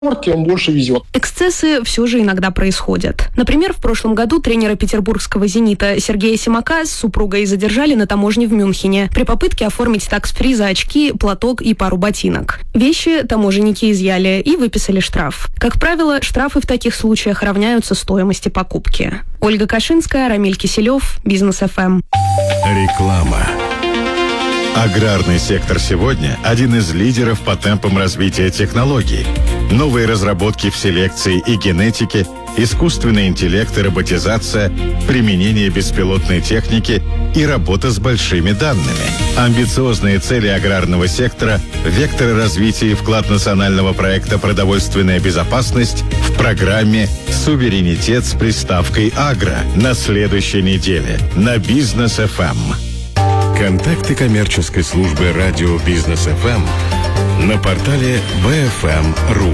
тем больше везет. Эксцессы все же иногда происходят. Например, в прошлом году тренера петербургского «Зенита» Сергея Симака с супругой задержали на таможне в Мюнхене при попытке оформить такс-фри за очки, платок и пару ботинок. Вещи таможенники изъяли и выписали штраф. Как правило, штрафы в таких случаях равняются стоимости покупки. Ольга Кашинская, Рамиль Киселев, Бизнес ФМ. Реклама. Аграрный сектор сегодня – один из лидеров по темпам развития технологий. Новые разработки в селекции и генетике, искусственный интеллект и роботизация, применение беспилотной техники и работа с большими данными. Амбициозные цели аграрного сектора, векторы развития и вклад национального проекта «Продовольственная безопасность» в программе «Суверенитет» с приставкой «Агро» на следующей неделе на Бизнес ФМ. Контакты коммерческой службы радио Бизнес ФМ на портале bfm.ru.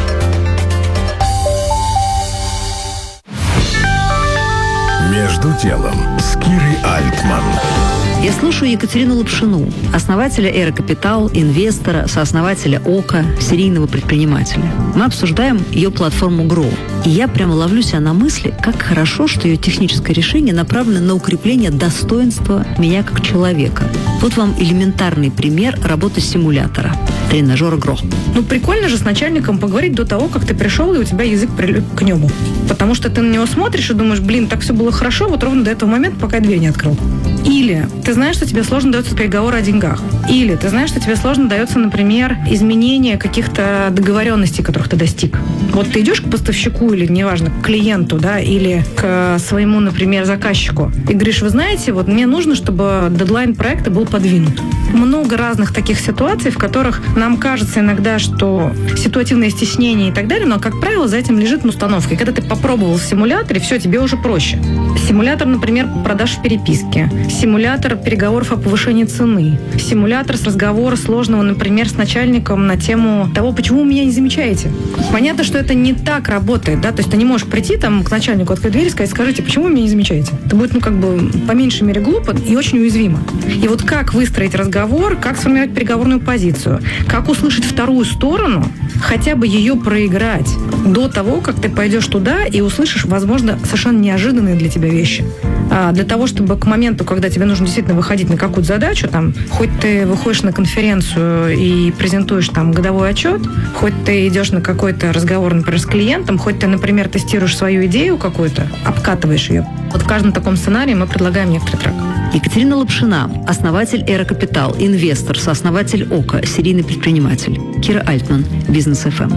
Между делом с Кирой Альтман. Я слушаю Екатерину Лапшину, основателя «Эра Капитал», инвестора, сооснователя ОКО, серийного предпринимателя. Мы обсуждаем ее платформу Grow. И я прямо ловлю себя на мысли, как хорошо, что ее техническое решение направлено на укрепление достоинства меня как человека. Вот вам элементарный пример работы симулятора. Тренажера Grow. Прикольно же с начальником поговорить до того, как ты пришел, и у тебя язык прилип к небу. Потому что ты на него смотришь и думаешь, так все было хорошо, вот ровно до этого момента, пока я дверь не открыл. Или ты знаешь, что тебе сложно дается переговор о деньгах. Или ты знаешь, что тебе сложно дается, например, изменение каких-то договоренностей, которых ты достиг. Вот ты идешь к поставщику или, неважно, к клиенту, да, или к своему, например, заказчику, и говоришь, вы знаете, вот мне нужно, чтобы дедлайн проекта был подвинут. Много разных таких ситуаций, в которых нам кажется иногда, что ситуативное стеснение и так далее, но, как правило, за этим лежит установка. И когда ты попробовал в симуляторе, все, тебе уже проще. Симулятор, например, продаж в переписке. Симулятор переговоров о повышении цены. Симулятор с разговора сложного, например, с начальником на тему того, почему вы меня не замечаете. Понятно, что это не так работает, да, то есть ты не можешь прийти там к начальнику, открыть дверь и сказать, скажите, почему вы меня не замечаете? Это будет, по меньшей мере глупо и очень уязвимо. И вот как выстроить разговор, как сформировать переговорную позицию, как услышать вторую сторону, хотя бы ее проиграть до того, как ты пойдешь туда и услышишь, возможно, совершенно неожиданные для тебя вещи. Для того, чтобы к моменту, когда тебе нужно действительно выходить на какую-то задачу, хоть ты выходишь на конференцию и презентуешь годовой отчет, хоть ты идешь на какой-то разговор, например, с клиентом, хоть ты, например, тестируешь свою идею какую-то, обкатываешь ее. Вот в каждом таком сценарии мы предлагаем некоторый трек. Екатерина Лапшина, основатель «Эра Капитал», инвестор, сооснователь ОКО, серийный предприниматель. Кира Альтман, Бизнес ФМ.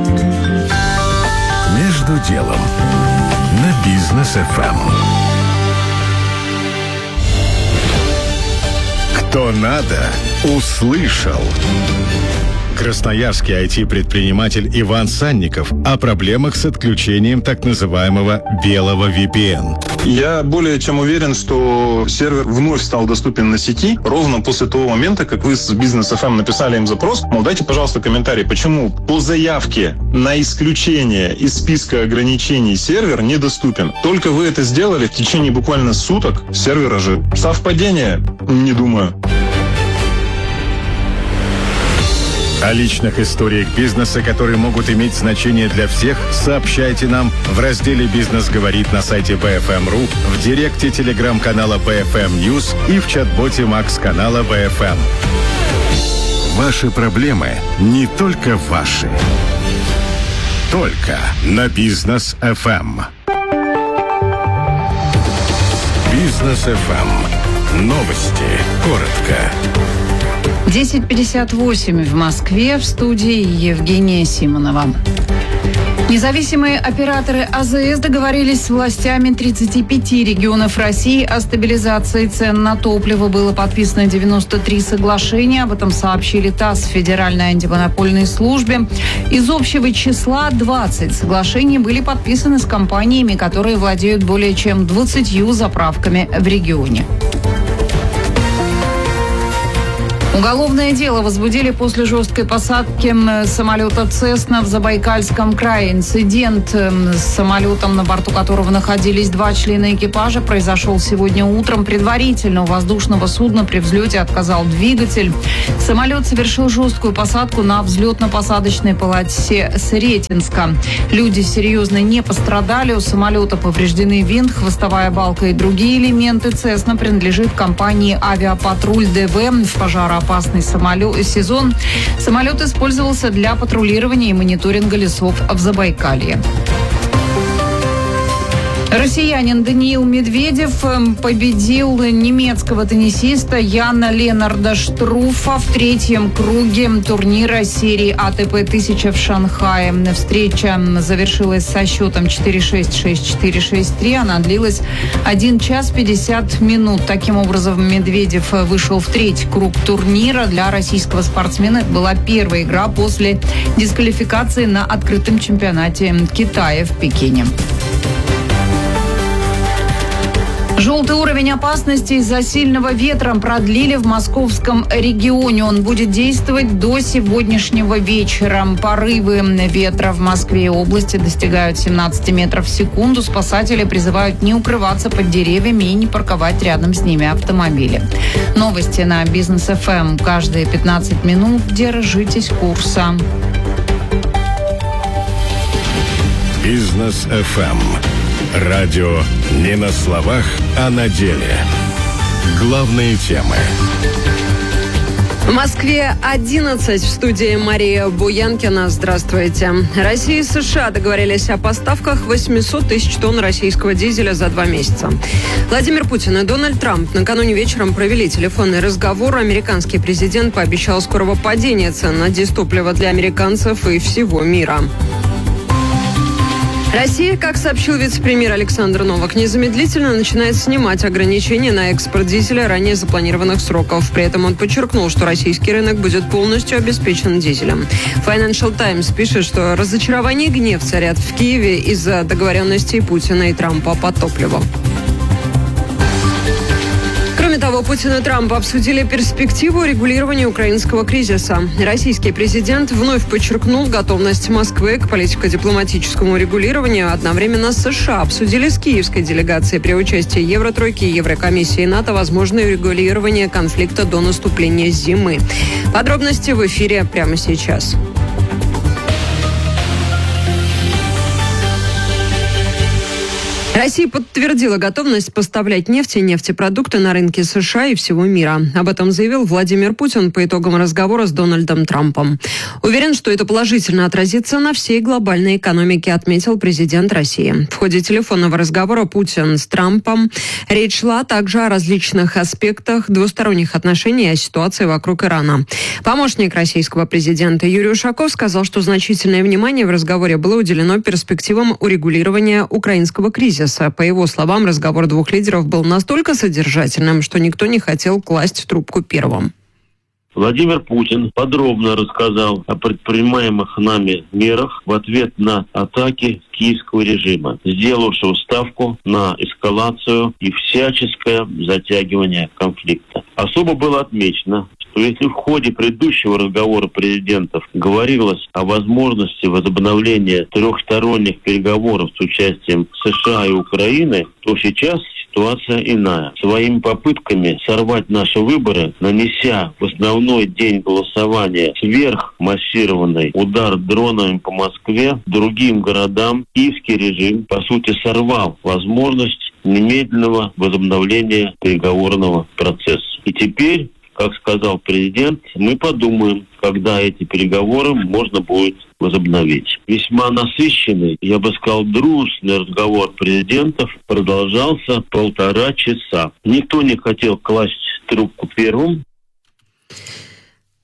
Между делом на Бизнес ФМ. Кто надо, услышал. Красноярский IT-предприниматель Иван Санников о проблемах с отключением так называемого белого VPN. Я более чем уверен, что сервер вновь стал доступен на сети ровно после того момента, как вы с Бизнес ФМ написали им запрос. Дайте, пожалуйста, комментарий, почему по заявке на исключение из списка ограничений сервер недоступен. Только вы это сделали в течение буквально суток, сервера же. Совпадение? Не думаю. О личных историях бизнеса, которые могут иметь значение для всех, сообщайте нам в разделе «Бизнес говорит» на сайте bfm.ru, в директе телеграм-канала BFM News и в чат-боте Макс-канала BFM. Ваши проблемы не только ваши. Только на Бизнес FM. Бизнес FM. Новости. Коротко. 10:58 в Москве, в студии Евгения Симонова. Независимые операторы АЗС договорились с властями 35 регионов России о стабилизации цен на топливо. Было подписано 93 соглашения. Об этом сообщили ТАСС в Федеральной антимонопольной службе. Из общего числа 20 соглашений были подписаны с компаниями, которые владеют более чем 20 заправками в регионе. Уголовное дело возбудили после жесткой посадки самолета «Цесна» в Забайкальском крае. Инцидент с самолетом, на борту которого находились 2 члена экипажа, произошел сегодня утром. Предварительно у воздушного судна при взлете отказал двигатель. Самолет совершил жесткую посадку на взлетно-посадочной полосе Сретенска. Люди серьезно не пострадали. У самолета повреждены винт, хвостовая балка и другие элементы. «Цесна» принадлежит компании «Авиапатруль ДВ». В пожароопасный сезон самолет использовался для патрулирования и мониторинга лесов в Забайкалье. Россиянин Даниил Медведев победил немецкого теннисиста Яна Ленарда Штруфа в 3-м круге турнира серии АТП 1000 в Шанхае. Встреча завершилась со счетом 4-6, 6-4, 6-3. Она длилась 1 час 50 минут. Таким образом, Медведев вышел в 3-й круг турнира. Для российского спортсмена это была первая игра после дисквалификации на открытом чемпионате Китая в Пекине. Желтый уровень опасности из-за сильного ветра продлили в московском регионе. Он будет действовать до сегодняшнего вечера. Порывы ветра в Москве и области достигают 17 метров в секунду. Спасатели призывают не укрываться под деревьями и не парковать рядом с ними автомобили. Новости на Бизнес ФМ. Каждые 15 минут держитесь курса. Бизнес ФМ. Радио не на словах, а на деле. Главные темы. В Москве 11, в студии Мария Буянкина. Здравствуйте. Россия и США договорились о поставках 800 тысяч тонн российского дизеля за 2 месяца. Владимир Путин и Дональд Трамп накануне вечером провели телефонный разговор. Американский президент пообещал скорого падения цен на дизтопливо для американцев и всего мира. Россия, как сообщил вице-премьер Александр Новак, незамедлительно начинает снимать ограничения на экспорт дизеля ранее запланированных сроков. При этом он подчеркнул, что российский рынок будет полностью обеспечен дизелем. Financial Times пишет, что разочарование и гнев царят в Киеве из-за договоренностей Путина и Трампа по топливу. Кроме того, Путин и Трамп обсудили перспективу регулирования украинского кризиса. Российский президент вновь подчеркнул готовность Москвы к политико-дипломатическому регулированию. Одновременно США обсудили с киевской делегацией при участии Евротройки и Еврокомиссии НАТО возможное регулирование конфликта до наступления зимы. Подробности в эфире прямо сейчас. Россия подтвердила готовность поставлять нефть и нефтепродукты на рынки США и всего мира. Об этом заявил Владимир Путин по итогам разговора с Дональдом Трампом. Уверен, что это положительно отразится на всей глобальной экономике, отметил президент России. В ходе телефонного разговора Путин с Трампом речь шла также о различных аспектах двусторонних отношений и о ситуации вокруг Ирана. Помощник российского президента Юрий Ушаков сказал, что значительное внимание в разговоре было уделено перспективам урегулирования украинского кризиса. По его словам, разговор двух лидеров был настолько содержательным, что никто не хотел класть трубку первым. Владимир Путин подробно рассказал о предпринимаемых нами мерах в ответ на атаки киевского режима, сделавшего ставку на эскалацию и всяческое затягивание конфликта. Особо было отмечено, что если в ходе предыдущего разговора президентов говорилось о возможности возобновления трехсторонних переговоров с участием США и Украины, то сейчас ситуация иная. Своими попытками сорвать наши выборы, нанеся в основной день голосования сверхмассированный удар дронами по Москве, другим городам, киевский режим, по сути, сорвал возможность немедленного возобновления переговорного процесса. И теперь, как сказал президент, мы подумаем, когда эти переговоры можно будет возобновить. Весьма насыщенный, я бы сказал, дружный разговор президентов продолжался 1,5 часа. Никто не хотел класть трубку первым.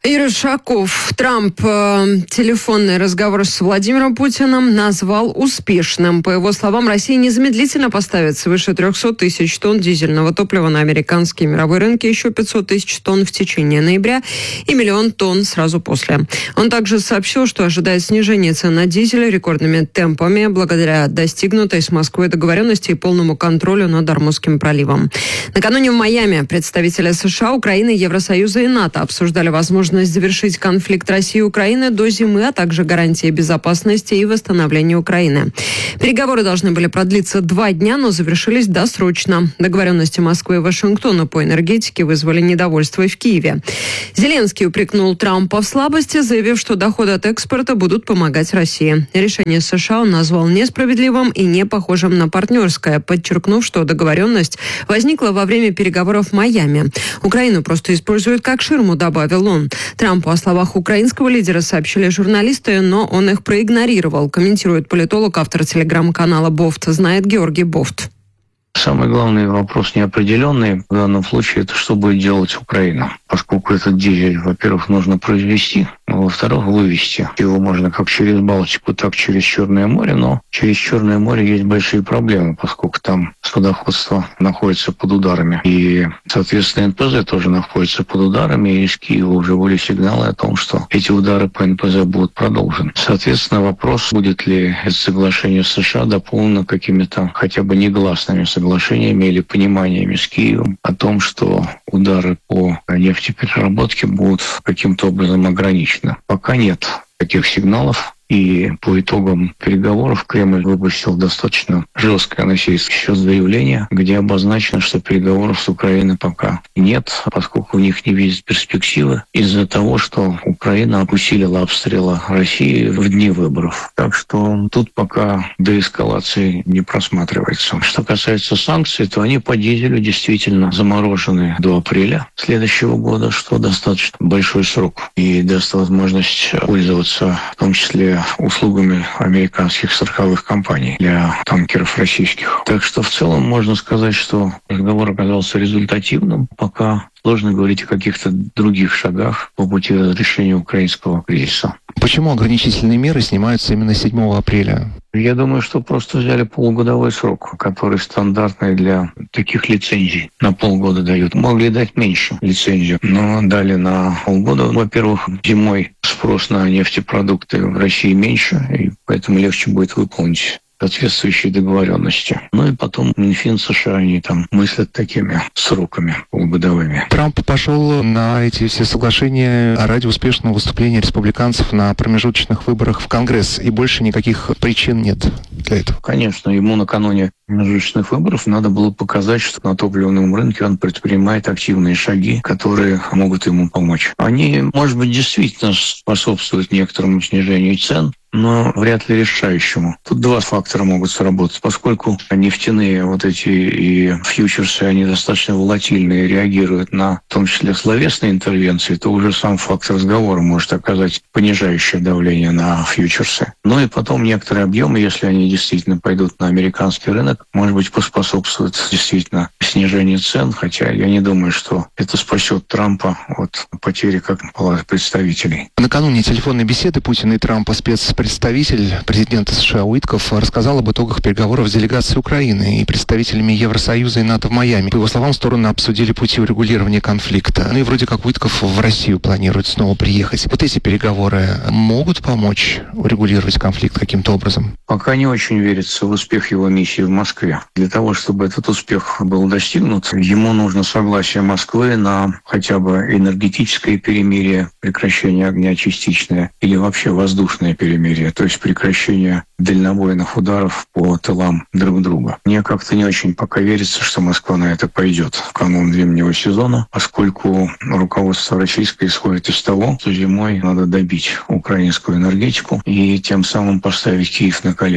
Юрий Ушаков. Трамп телефонный разговор с Владимиром Путиным назвал успешным. По его словам, Россия незамедлительно поставит свыше 300 тысяч тонн дизельного топлива на американские мировые рынки, еще 500 тысяч тонн в течение ноября и 1 миллион тонн сразу после. Он также сообщил, что ожидает снижения цен на дизель рекордными темпами благодаря достигнутой с Москвой договоренности и полному контролю над Ормузским проливом. Накануне в Майами представители США, Украины, Евросоюза и НАТО обсуждали возможность завершить конфликт России и Украины до зимы, а также гарантии безопасности и восстановления Украины. Переговоры должны были продлиться 2 дня, но завершились досрочно. Договоренности Москвы и Вашингтона по энергетике вызвали недовольство и в Киеве. Зеленский упрекнул Трампа в слабости, заявив, что доходы от экспорта будут помогать России. Решение США он назвал несправедливым и не похожим на партнерское, подчеркнув, что договоренность возникла во время переговоров в Майами. Украину просто используют как ширму, добавил он. Трампу о словах украинского лидера сообщили журналисты, но он их проигнорировал, комментирует политолог, автор телеграм-канала «Бофт», знает Георгий Бофт. Самый главный вопрос неопределенный в данном случае – это что будет делать Украина. Поскольку этот дизель, во-первых, нужно произвести, а во-вторых, вывести. Его можно как через Балтику, так через Черное море, но через Черное море есть большие проблемы, поскольку там судоходство находится под ударами. И, соответственно, НПЗ тоже находится под ударами, и из Киева уже были сигналы о том, что эти удары по НПЗ будут продолжены. Соответственно, вопрос, будет ли это соглашение с США дополнено какими-то хотя бы негласными соглашениями или пониманиями с Киевом о том, что удары по нефтепереработке будут каким-то образом ограничены. Пока нет таких сигналов. И по итогам переговоров Кремль выпустил достаточно жесткое на сей счет заявление, где обозначено, что переговоров с Украиной пока нет, поскольку у них не видят перспективы из-за того, что Украина усилила обстрелы России в дни выборов. Так что тут пока деэскалации не просматривается. Что касается санкций, то они по дизелю действительно заморожены до апреля следующего года, что достаточно большой срок и даст возможность пользоваться в том числе услугами американских страховых компаний для танкеров российских. Так что в целом можно сказать, что разговор оказался результативным. Пока сложно говорить о каких-то других шагах по пути разрешения украинского кризиса. Почему ограничительные меры снимаются именно 7 апреля? Я думаю, что просто взяли полугодовой срок, который стандартный для таких лицензий. На полгода дают. Могли дать меньше лицензию, но дали на полгода. Во-первых, зимой спрос на нефтепродукты в России меньше, и поэтому легче будет выполнить соответствующие договоренности. Ну и потом Минфин США, они там мыслят такими сроками полугодовыми. Трамп пошел на эти все соглашения ради успешного выступления республиканцев на промежуточных выборах в Конгресс, и больше никаких причин нет для этого. Конечно, ему накануне промежуточных выборов надо было показать, что на топливном рынке он предпринимает активные шаги, которые могут ему помочь. Они, может быть, действительно способствуют некоторому снижению цен, но вряд ли решающему. Тут 2 фактора могут сработать. Поскольку нефтяные вот эти и фьючерсы, они достаточно волатильные, реагируют на, в том числе, словесные интервенции, то уже сам факт разговора может оказать понижающее давление на фьючерсы. Ну и потом некоторые объемы, если они действительно пойдут на американский рынок, может быть, поспособствует действительно снижению цен, хотя я не думаю, что это спасет Трампа от потери как представителей. Накануне телефонной беседы Путина и Трампа спецпредставитель президента США Уитков рассказал об итогах переговоров с делегацией Украины и представителями Евросоюза и НАТО в Майами. По его словам, стороны обсудили пути урегулирования конфликта. Ну и вроде как Уитков в Россию планирует снова приехать. Вот эти переговоры могут помочь урегулировать конфликт каким-то образом? Пока не очень верится в успех его миссии в Москве. Для того, чтобы этот успех был достигнут, ему нужно согласие Москвы на хотя бы энергетическое перемирие, прекращение огня частичное или вообще воздушное перемирие, то есть прекращение дальнобойных ударов по тылам друг друга. Мне как-то не очень пока верится, что Москва на это пойдет в канун зимнего сезона, поскольку руководство российское исходит из того, что зимой надо добить украинскую энергетику и тем самым поставить Киев на колени.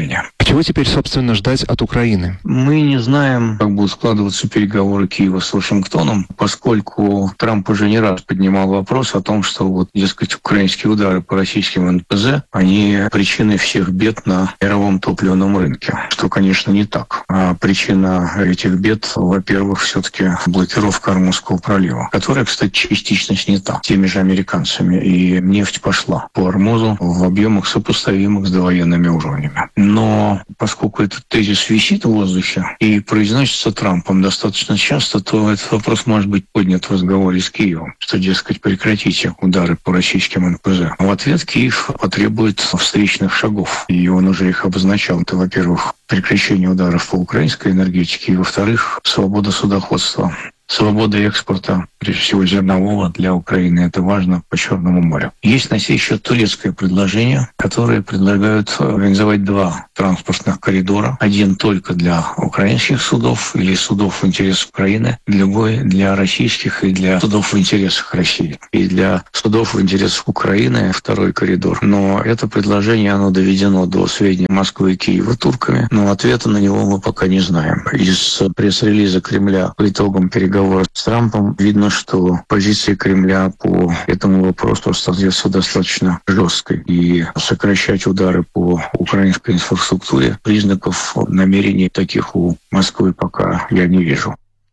Чего теперь, собственно, ждать от Украины? Мы не знаем, как будут складываться переговоры Киева с Вашингтоном, поскольку Трамп уже не раз поднимал вопрос о том, что дескать, украинские удары по российским НПЗ, они причиной всех бед на мировом топливном рынке. Что, конечно, не так. А причина этих бед, во-первых, все-таки блокировка Ормузского пролива, которая, кстати, частично снята теми же американцами. И нефть пошла по Ормузу в объемах, сопоставимых с довоенными уровнями. Но поскольку этот тезис висит в воздухе и произносится Трампом достаточно часто, то этот вопрос может быть поднят в разговоре с Киевом, что, дескать, прекратите удары по российским НПЗ. В ответ Киев потребует встречных шагов, и он уже их обозначал. Это, во-первых, прекращение ударов по украинской энергетике, и, во-вторых, свобода судоходства. Свобода экспорта, прежде всего зернового, для Украины. Это важно по Черному морю. Есть на сей счет турецкое предложение, которое предлагают организовать 2 транспортных коридора. Один только для украинских судов или судов в интересах Украины, другой для российских и для судов в интересах России. И для судов в интересах Украины 2 коридор. Но это предложение, оно доведено до сведения Москвы и Киева турками, но ответа на него мы пока не знаем. Из пресс-релиза Кремля по итогам переговоров с Трампом видно, что позиция Кремля по этому вопросу остается достаточно жесткой. И сокращать удары по украинской инфраструктуре, признаков намерений таких у Москвы пока я не вижу.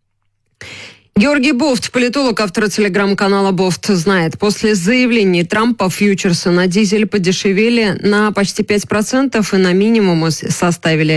Георгий Бофт, политолог, автор телеграм-канала «Бофт», знает, после заявлений Трампа фьючерсы на дизель подешевели на почти 5% и на минимум составили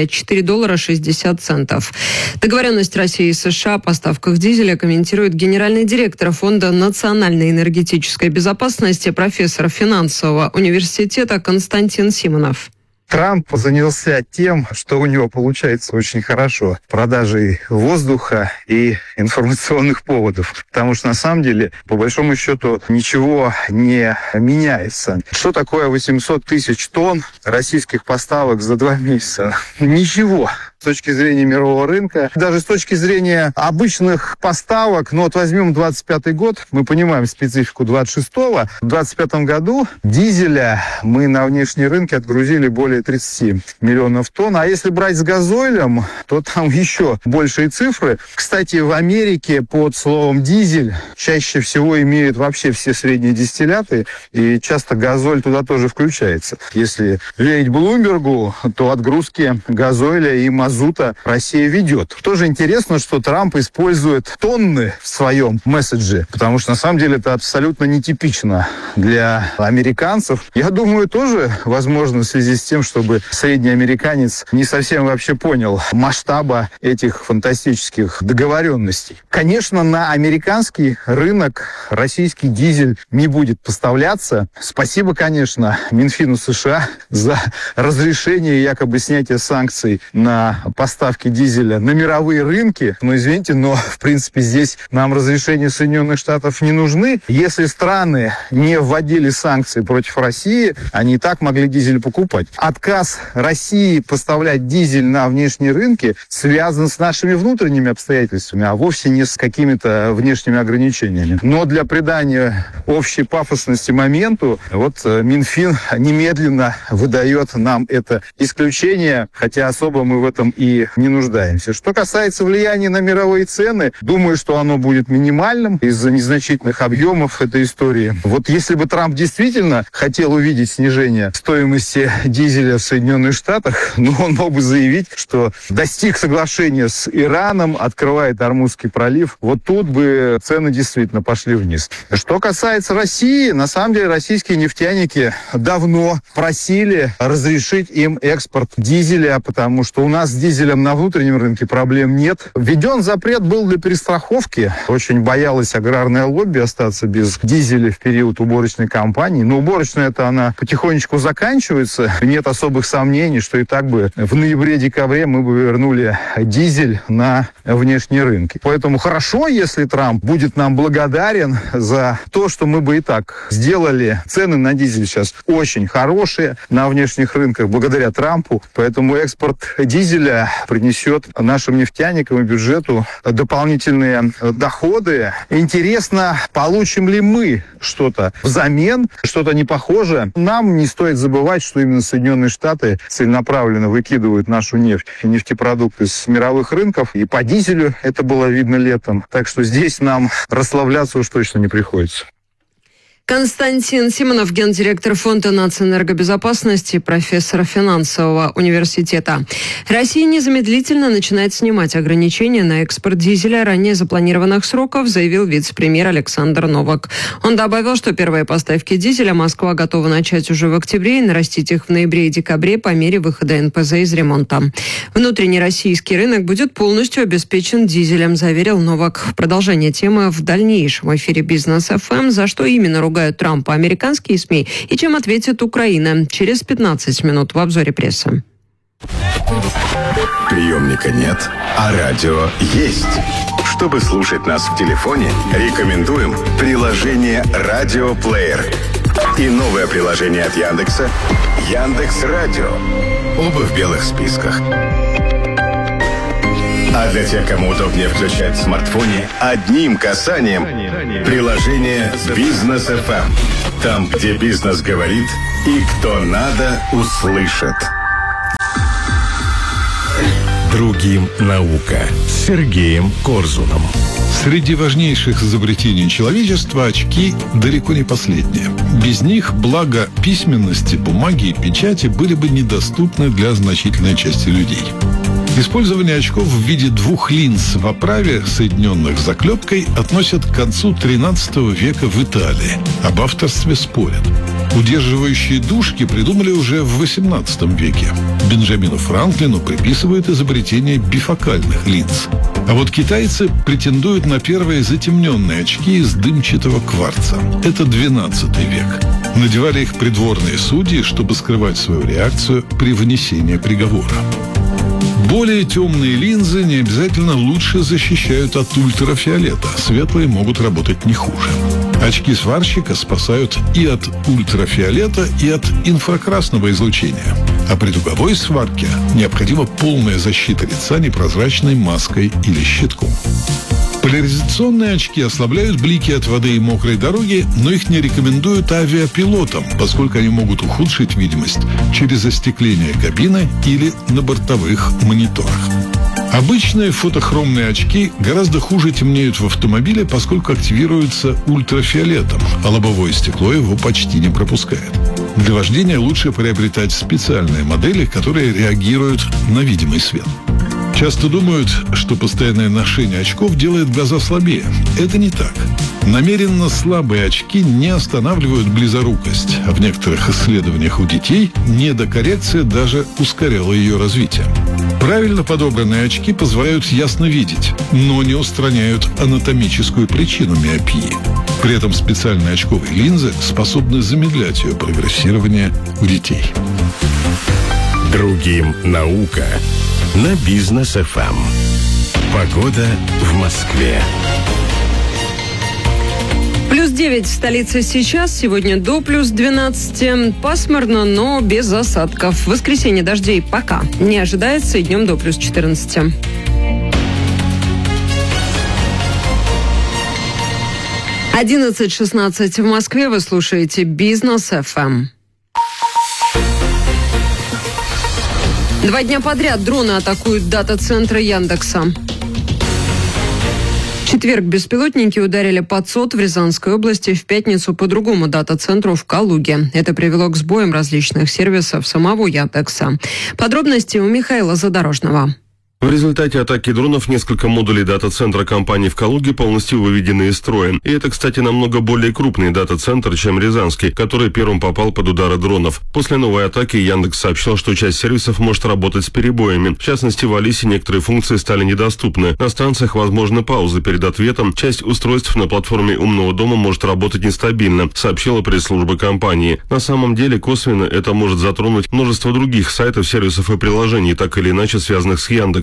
$4.60. Договоренность России и США о поставках дизеля комментирует генеральный директор Фонда национальной энергетической безопасности, профессор финансового университета Константин Симонов. Трамп занялся тем, что у него получается очень хорошо. Продажей воздуха и информационных поводов. Потому что, на самом деле, по большому счету, ничего не меняется. Что такое 800 тысяч тонн российских поставок за 2 месяца? Ничего. С точки зрения мирового рынка, даже с точки зрения обычных поставок, возьмем 25-й год, мы понимаем специфику 26-го. В 25-м году дизеля мы на внешние рынки отгрузили более 30 миллионов тонн. А если брать с газоилем, то там еще большие цифры. Кстати, в Америке под словом «дизель» чаще всего имеют вообще все средние дистилляты, и часто газоль туда тоже включается. Если верить Блумбергу, то отгрузки газоиля и мазута Россия ведет. Тоже интересно, что Трамп использует тонны в своем месседже, потому что на самом деле это абсолютно нетипично для американцев. Я думаю, тоже возможно в связи с тем, чтобы средний американец не совсем вообще понял масштаба этих фантастических договоренностей. Конечно, на американский рынок российский дизель не будет поставляться. Спасибо, конечно, Минфину США за разрешение якобы снятия санкций на поставки дизеля на мировые рынки. Но, извините, в принципе, здесь нам разрешения Соединенных Штатов не нужны. Если страны не вводили санкции против России, они и так могли дизель покупать. Отказ России поставлять дизель на внешние рынки связан с нашими внутренними обстоятельствами, а вовсе не с какими-то внешними ограничениями. Но для придания общей пафосности моменту, Минфин немедленно выдает нам это исключение, хотя особо мы в этом и не нуждаемся. Что касается влияния на мировые цены, думаю, что оно будет минимальным из-за незначительных объемов этой истории. Если бы Трамп действительно хотел увидеть снижение стоимости дизеля в Соединенных Штатах, он мог бы заявить, что достиг соглашения с Ираном, открывает Ормузский пролив. Тут бы цены действительно пошли вниз. Что касается России, на самом деле российские нефтяники давно просили разрешить им экспорт дизеля, потому что у нас с дизелем на внутреннем рынке проблем нет. Введен запрет был для перестраховки. Очень боялась аграрное лобби остаться без дизеля в период уборочной кампании. Но уборочная она потихонечку заканчивается. Нет особых сомнений, что и так бы в ноябре-декабре мы бы вернули дизель на внешние рынки. Поэтому хорошо, если Трамп будет нам благодарен за то, что мы бы и так сделали. Цены на дизель сейчас очень хорошие на внешних рынках благодаря Трампу. Поэтому экспорт дизеля дизеля принесет нашим нефтяникам и бюджету дополнительные доходы. Интересно, получим ли мы что-то взамен, что-то непохожее. Нам не стоит забывать, что именно Соединенные Штаты целенаправленно выкидывают нашу нефть и нефтепродукты с мировых рынков. И по дизелю это было видно летом. Так что здесь нам расслабляться уж точно не приходится. Константин Симонов, гендиректор Фонда нацэнергобезопасности, профессор финансового университета. Россия незамедлительно начинает снимать ограничения на экспорт дизеля ранее запланированных сроков, заявил вице-премьер Александр Новак. Он добавил, что первые поставки дизеля Москва готова начать уже в октябре и нарастить их в ноябре и декабре по мере выхода НПЗ из ремонта. Внутренний российский рынок будет полностью обеспечен дизелем, заверил Новак. Продолжение темы в дальнейшем эфире Бизнес ФМ. За что именно ругают Трампа американские СМИ и чем ответит Украина через 15 минут в обзоре прессы. Приемника нет, а радио есть. Чтобы слушать нас в телефоне, рекомендуем приложение «Радиоплеер» и новое приложение от Яндекса «Яндекс.Радио». Оба в белых списках. А для тех, кому удобнее включать в смартфоне, одним касанием приложение «Бизнес ФМ». Там, где бизнес говорит и кто надо, услышит. Другим наука с Сергеем Корзуном. Среди важнейших изобретений человечества очки далеко не последние. Без них благо письменности, бумаги и печати были бы недоступны для значительной части людей. Использование очков в виде двух линз в оправе, соединенных заклепкой, относят к концу XIII века в Италии. Об авторстве спорят. Удерживающие дужки придумали уже в XVIII веке. Бенджамину Франклину приписывают изобретение бифокальных линз. А вот китайцы претендуют на первые затемненные очки из дымчатого кварца. Это XII век. Надевали их придворные судьи, чтобы скрывать свою реакцию при вынесении приговора. Более темные линзы не обязательно лучше защищают от ультрафиолета. Светлые могут работать не хуже. Очки сварщика спасают и от ультрафиолета, и от инфракрасного излучения. А при дуговой сварке необходима полная защита лица непрозрачной маской или щитком. Поляризационные очки ослабляют блики от воды и мокрой дороги, но их не рекомендуют авиапилотам, поскольку они могут ухудшить видимость через остекление кабины или на бортовых мониторах. Обычные фотохромные очки гораздо хуже темнеют в автомобиле, поскольку активируются ультрафиолетом, а лобовое стекло его почти не пропускает. Для вождения лучше приобретать специальные модели, которые реагируют на видимый свет. Часто думают, что постоянное ношение очков делает глаза слабее. Это не так. Намеренно слабые очки не останавливают близорукость, а в некоторых исследованиях у детей недокоррекция даже ускоряла ее развитие. Правильно подобранные очки позволяют ясно видеть, но не устраняют анатомическую причину миопии. При этом специальные очковые линзы способны замедлять ее прогрессирование у детей. Другим наука на Бизнес ФМ. Погода в Москве. Плюс 9 в столице сейчас, сегодня до плюс 12. Пасмурно, но без осадков. В воскресенье дождей пока не ожидается, и днем до плюс 14. Одиннадцать 16 в Москве. Вы слушаете Бизнес ФМ. 2 дня подряд дроны атакуют дата-центры Яндекса. В четверг беспилотники ударили по ЦОД в Рязанской области, в пятницу по другому дата-центру в Калуге. Это привело к сбоям различных сервисов самого Яндекса. Подробности у Михаила Задорожного. В результате атаки дронов несколько модулей дата-центра компании в Калуге полностью выведены из строя. И это, кстати, намного более крупный дата-центр, чем Рязанский, который первым попал под удары дронов. После новой атаки Яндекс сообщил, что часть сервисов может работать с перебоями. В частности, в Алисе некоторые функции стали недоступны. На станциях возможны паузы перед ответом. Часть устройств на платформе умного дома может работать нестабильно, сообщила пресс-служба компании. На самом деле, косвенно это может затронуть множество других сайтов, сервисов и приложений, так или иначе связанных с Яндексом.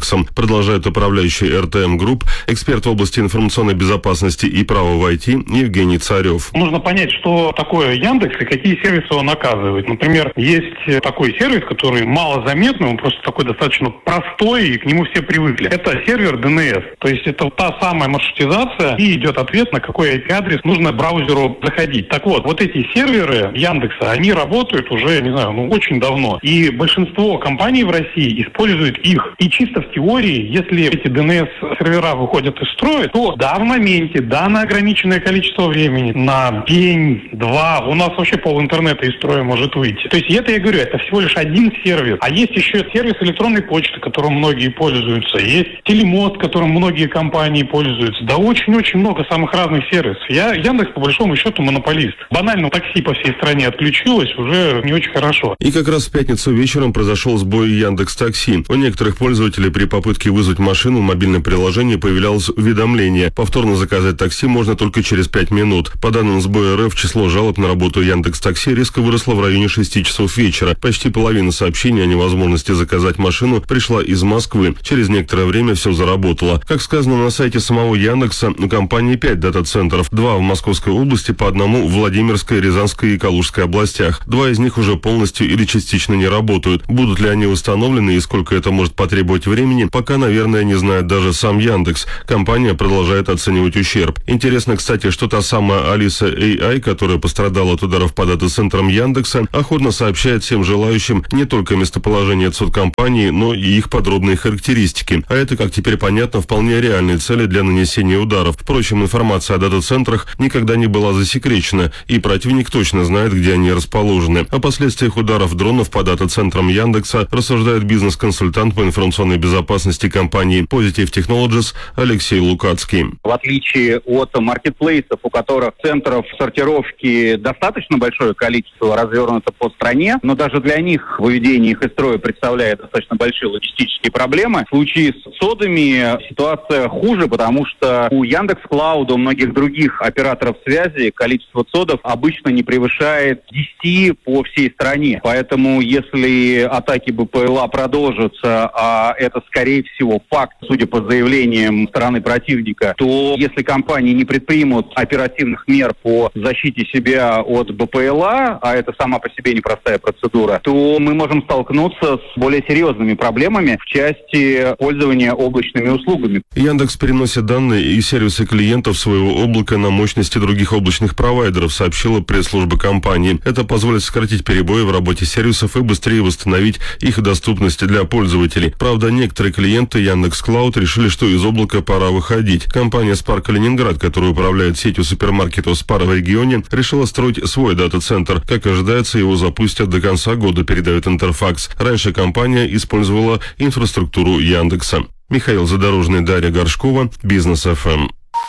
Яндексом, продолжает управляющий РТМ Групп, эксперт в области информационной безопасности и права в IT Евгений Царев. Нужно понять, что такое Яндекс и какие сервисы он оказывает. Например, есть такой сервис, который малозаметный, он просто такой достаточно простой, и к нему все привыкли. Это сервер DNS. То есть это та самая маршрутизация, и идет ответ, на какой IP-адрес нужно браузеру заходить. Так вот эти серверы Яндекса, они работают уже, не знаю, очень давно. И большинство компаний в России используют их. И чисто в теории, если эти DNS-сервера выходят из строя, то да, в моменте, да, на ограниченное количество времени, на день, два, у нас вообще пол интернета из строя может выйти. То есть это, я говорю, это всего лишь один сервис. А есть еще сервис электронной почты, которым многие пользуются. Есть телемост, которым многие компании пользуются. Да очень-очень много самых разных сервисов. Яндекс, по большому счету, монополист. Банально такси по всей стране отключилось, уже не очень хорошо. И как раз в пятницу вечером произошел сбой Яндекс.Такси. У некоторых пользователей при попытке вызвать машину в мобильном приложении появлялось уведомление. Повторно заказать такси можно только через 5 минут. По данным СБ РФ, число жалоб на работу Яндекс.Такси резко выросло в районе 6 часов вечера. Почти половина сообщений о невозможности заказать машину пришла из Москвы. Через некоторое время все заработало. Как сказано на сайте самого Яндекса, у компании 5 дата-центров. 2 в Московской области, по одному в Владимирской, Рязанской и Калужской областях. 2 из них уже полностью или частично не работают. Будут ли они установлены и сколько это может потребовать времени, пока, наверное, не знает даже сам Яндекс. Компания продолжает оценивать ущерб. Интересно, кстати, что та самая Алиса AI, которая пострадала от ударов по дата-центрам Яндекса, охотно сообщает всем желающим не только местоположение компании, но и их подробные характеристики. А это, как теперь понятно, вполне реальные цели для нанесения ударов. Впрочем, информация о дата-центрах никогда не была засекречена, и противник точно знает, где они расположены. О последствиях ударов дронов по дата-центрам Яндекса рассуждает бизнес-консультант по информационной безопасности компании Positive Technologies Алексей Лукацкий. В отличие от маркетплейсов, у которых центров сортировки достаточно большое количество развернуто по стране, но даже для них выведение их из строя представляет достаточно большие логистические проблемы. В случае с содами ситуация хуже, потому что у Яндекс.Клауда, у многих других операторов связи количество содов обычно не превышает 10 по всей стране. Поэтому если атаки БПЛА продолжатся, а это скорее всего факт, судя по заявлениям стороны противника, то если компании не предпримут оперативных мер по защите себя от БПЛА, а это сама по себе непростая процедура, то мы можем столкнуться с более серьезными проблемами в части пользования облачными услугами. Яндекс переносит данные и сервисы клиентов своего облака на мощности других облачных провайдеров, сообщила пресс-служба компании. Это позволит сократить перебои в работе сервисов и быстрее восстановить их доступность для пользователей. Правда, некоторые клиенты Яндекс.Клауд решили, что из облака пора выходить. Компания Spar Калининград, которая управляет сетью супермаркетов Spar в регионе, решила строить свой дата-центр. Как ожидается, его запустят до конца года, передает Интерфакс. Раньше компания использовала инфраструктуру Яндекса. Михаил Задорожный, Дарья Горшкова, Бизнес ФМ.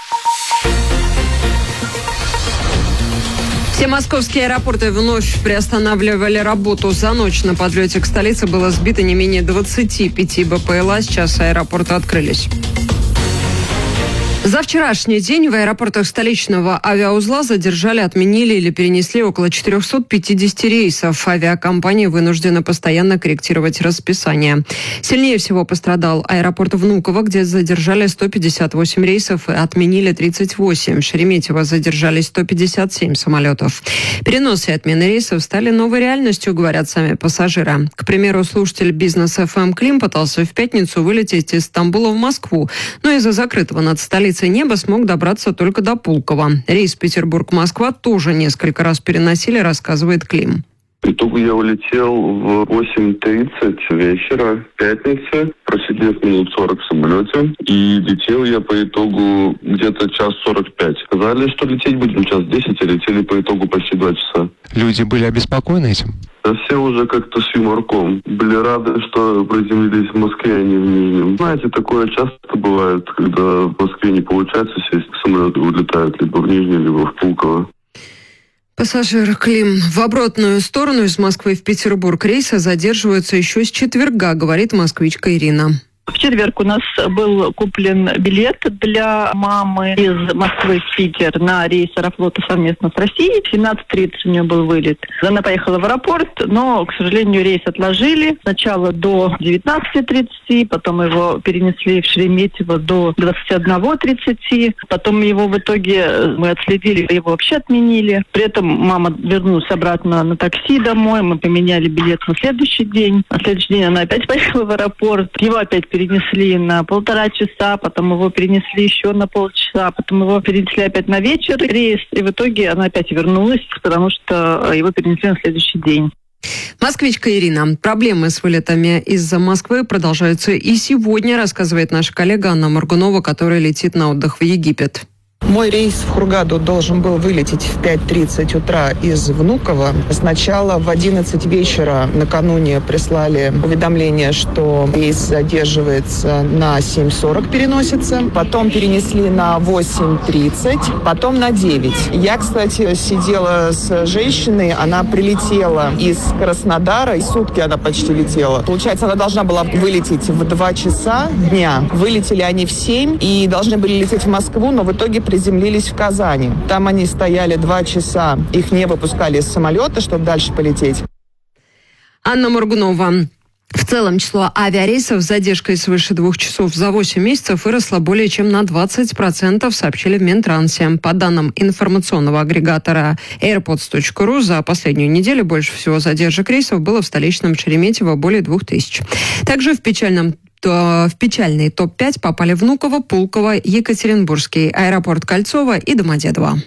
Все московские аэропорты вновь приостанавливали работу. За ночь на подлете к столице было сбито не менее 25 БПЛА. Сейчас аэропорты открылись. За вчерашний день в аэропортах столичного авиаузла задержали, отменили или перенесли около 450 рейсов. Авиакомпании вынуждены постоянно корректировать расписание. Сильнее всего пострадал аэропорт Внуково, где задержали 158 рейсов и отменили 38. В Шереметьево задержались 157 самолетов. Переносы и отмены рейсов стали новой реальностью, говорят сами пассажиры. К примеру, слушатель Бизнес ФМ Клим пытался в пятницу вылететь из Стамбула в Москву, но из-за закрытого над столицей неба смог добраться только до Пулково. Рейс Петербург-Москва тоже несколько раз переносили, рассказывает Клим. В итоге я улетел в 8:30 вечера пятницы, просидев минут 40 в самолете. И летел я по итогу где-то 1:45. Сказали, что лететь будем 1:10, а летели по итогу почти 2 часа. Люди были обеспокоены этим? Да все уже как-то с юморком. Были рады, что приземлились в Москве, а не в Нижнем. Знаете, такое часто бывает, когда в Москве не получается сесть, самолеты улетают либо в Нижний, либо в Пулково. Пассажир Клим. В обратную сторону из Москвы в Петербург рейсы задерживаются еще с четверга, говорит москвичка Ирина. В четверг у нас был куплен билет для мамы из Москвы в Питер на рейс Аэрофлота совместно с Россией. В 17:30 у нее был вылет. Она поехала в аэропорт, но, к сожалению, рейс отложили. Сначала до 19:30, потом его перенесли в Шереметьево до 21:30. Потом его в итоге мы отследили, его вообще отменили. При этом мама вернулась обратно на такси домой. Мы поменяли билет на следующий день. На следующий день она опять поехала в аэропорт. Его опять перенесли на 1,5 часа, потом его перенесли еще на полчаса, потом его перенесли опять на вечер рейс, и в итоге она опять вернулась, потому что его перенесли на следующий день. Москвичка Ирина. Проблемы с вылетами из-за Москвы продолжаются и сегодня, рассказывает наша коллега Анна Моргунова, которая летит на отдых в Египет. Мой рейс в Хургаду должен был вылететь в 5:30 утра из Внуково. Сначала в 11 вечера накануне прислали уведомление, что рейс задерживается на 7:40, переносится. Потом перенесли на 8:30, потом на 9. Я, кстати, сидела с женщиной, она прилетела из Краснодара, и сутки она почти летела. Получается, она должна была вылететь в 2 часа дня. Вылетели они в 7 и должны были лететь в Москву, но в итоге приземлились в Казани. Там они стояли 2 часа, их не выпускали из самолета, чтобы дальше полететь. Анна Моргунова. В целом число авиарейсов с задержкой свыше 2 часов за 8 месяцев выросло более чем на 20%, сообщили в Минтрансе. По данным информационного агрегатора airpods.ru, за последнюю неделю больше всего задержек рейсов было в столичном Шереметьево более 2000. Также в печальный топ-5 попали Внуково, Пулково, Екатеринбургский, аэропорт Кольцово и Домодедово.